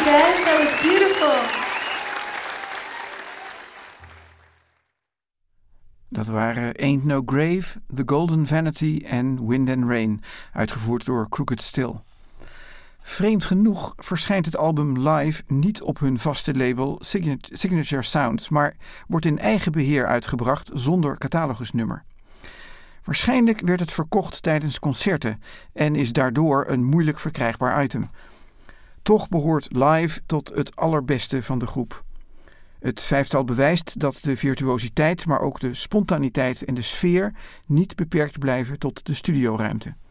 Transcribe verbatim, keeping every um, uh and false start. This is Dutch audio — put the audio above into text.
guys. That was beautiful. Dat waren Ain't No Grave, The Golden Vanity en Wind and Rain, uitgevoerd door Crooked Still. Vreemd genoeg verschijnt het album live niet op hun vaste label Signature Sounds, maar wordt in eigen beheer uitgebracht zonder catalogusnummer. Waarschijnlijk werd het verkocht tijdens concerten en is daardoor een moeilijk verkrijgbaar item. Toch behoort live tot het allerbeste van de groep. Het vijftal bewijst dat de virtuositeit, maar ook de spontaniteit en de sfeer niet beperkt blijven tot de studioruimte.